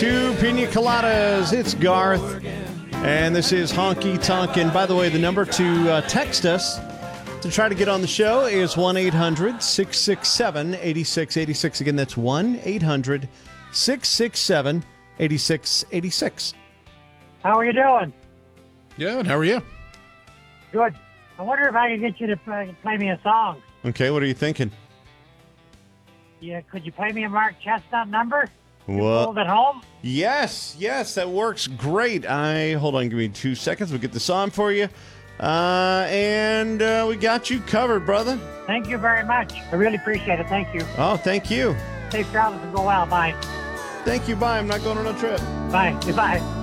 Two pina coladas. It's Garth. And this is Honky Tonk. And by the way, the number to text us to try to get on the show is 1-800-667-8686. Again, that's 1-800-667-8686. How are you doing? Good. How are you? Good. I wonder if I could get you to play me a song. Okay, what are you thinking? Yeah, could you play me a Mark Chestnut number? What? Hold it home? Yes, that works great. Hold on, give me 2 seconds. We'll get this on for you. And we got you covered, brother. Thank you very much. I really appreciate it. Thank you. Oh, thank you. Safe travels and go well. Bye. Thank you. Bye. I'm not going on a trip. Bye. Goodbye.